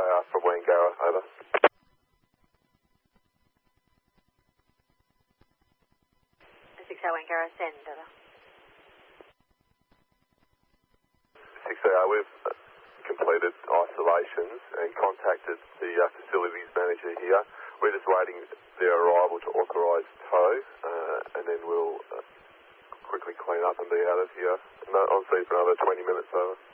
6AR from Wangara, over. 6AR Wangara, send, over. 6AR, we've completed isolations and contacted the facilities manager here. We're just waiting their arrival to authorise tow, and then we'll quickly clean up and be out of here. On sea for another 20 minutes, over.